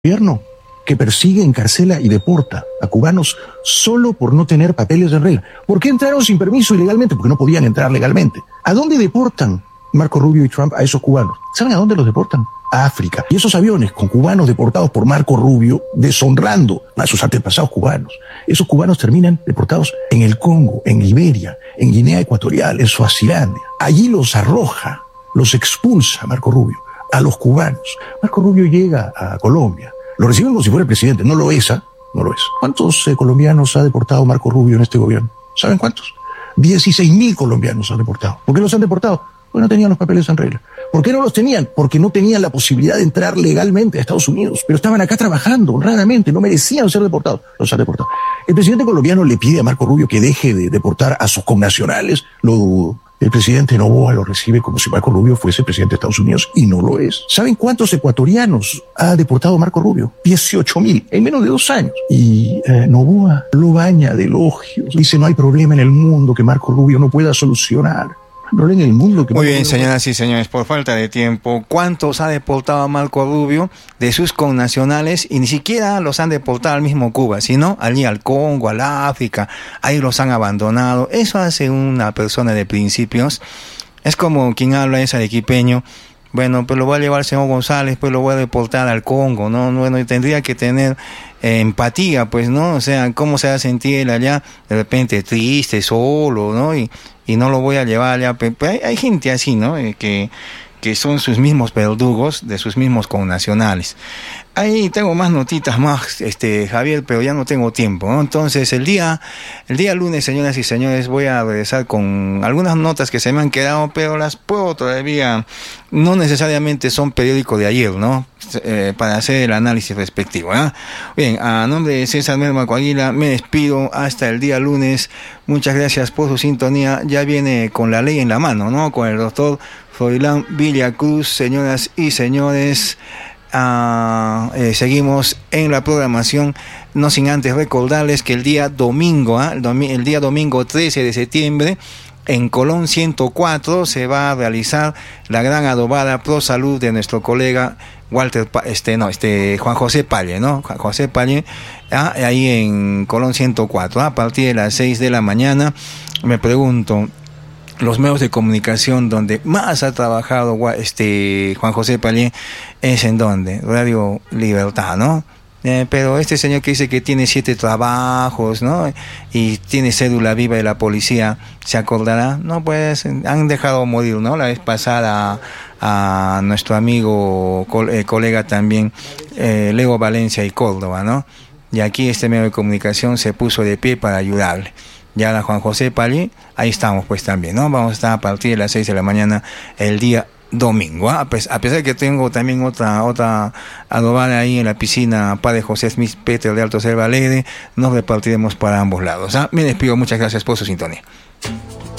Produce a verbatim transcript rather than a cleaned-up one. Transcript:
gobierno que persigue, encarcela y deporta a cubanos solo por no tener papeles en regla. ¿Por qué entraron sin permiso ilegalmente? Porque no podían entrar legalmente. ¿A dónde deportan Marco Rubio y Trump a esos cubanos? ¿Saben a dónde los deportan? A África. Y esos aviones con cubanos deportados por Marco Rubio, deshonrando a sus antepasados cubanos, esos cubanos terminan deportados en el Congo, en Liberia, en Guinea Ecuatorial, en Suazilandia. Allí los arroja, los expulsa Marco Rubio a los cubanos. Marco Rubio llega a Colombia. Lo reciben como si fuera el presidente. No lo es, ¿ah? No lo es. ¿Cuántos eh, colombianos ha deportado Marco Rubio en este gobierno? ¿Saben cuántos? dieciséis mil colombianos han deportado. ¿Por qué los han deportado? Porque no tenían los papeles en regla. ¿Por qué no los tenían? Porque no tenían la posibilidad de entrar legalmente a Estados Unidos. Pero estaban acá trabajando honradamente, no merecían ser deportados. Los han deportado. El presidente colombiano le pide a Marco Rubio que deje de deportar a sus connacionales. Lo, el presidente Noboa lo recibe como si Marco Rubio fuese presidente de Estados Unidos y no lo es. ¿Saben cuántos ecuatorianos ha deportado Marco Rubio? dieciocho mil en menos de dos años. Y eh, Noboa lo baña de elogios. Dice, no hay problema en el mundo que Marco Rubio no pueda solucionar. En el mundo que Muy bien, señoras y señores, por falta de tiempo, ¿cuántos ha deportado Marco Rubio de sus connacionales? Y ni siquiera los han deportado al mismo Cuba, sino allí al Congo, al África, ahí los han abandonado. Eso hace una persona de principios. Es como quien habla es arequipeño. Bueno, pues lo va a llevar el señor González, pues lo voy a deportar al Congo, ¿no? Bueno, tendría que tener eh, empatía, pues, ¿no? O sea, ¿cómo se va a sentir él allá? De repente triste, solo, ¿no? Y, y no lo voy a llevar allá. Pues, hay, hay gente así, ¿no? Eh, que, que son sus mismos verdugos de sus mismos connacionales. Ahí tengo más notitas más, este Javier, pero ya no tengo tiempo, ¿no? Entonces, el día, el día lunes, señoras y señores, voy a regresar con algunas notas que se me han quedado, pero las puedo todavía, no necesariamente son periódico de ayer, ¿no? Eh, para hacer el análisis respectivo, ¿eh? Bien, a nombre de César Merma Coaguila, me despido hasta el día lunes. Muchas gracias por su sintonía. Ya viene con la ley en la mano, ¿no? Con el doctor Froilán Villacruz, señoras y señores. Uh, eh, seguimos en la programación, no sin antes recordarles que el día domingo, ¿eh? el, domi- el día domingo trece de septiembre, en Colón ciento cuatro se va a realizar la gran adobada pro salud de nuestro colega Walter, pa- este no, este Juan José Palle, ¿no? Juan José Palle, ¿ah? Ahí en Colón ciento cuatro, ¿ah? A partir de las seis de la mañana. Me pregunto, los medios de comunicación donde más ha trabajado este Juan José Palle es en donde Radio Libertad, ¿no? Eh, pero este señor que dice que tiene siete trabajos, ¿no? Y tiene cédula viva de la policía, ¿se acordará? No, pues han dejado morir, ¿no? La vez pasada a, a nuestro amigo, col, eh, colega también, eh, Leo Valencia y Córdoba, ¿no? Y aquí este medio de comunicación se puso de pie para ayudarle. Ya la Juan José Palle, ahí estamos pues también, ¿no? Vamos a estar a partir de las seis de la mañana el día domingo, ¿eh? A pesar de que tengo también otra otra adobada ahí en la piscina Padre José Smith Peter de Alto Selva Alegre, nos repartiremos para ambos lados, ¿eh? Me despido, muchas gracias por su sintonía.